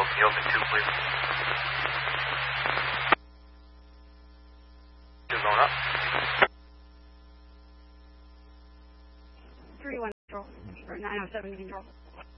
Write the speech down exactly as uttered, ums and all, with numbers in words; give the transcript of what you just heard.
Yoga two, please. Two going up. three one control, or nine oh seven control.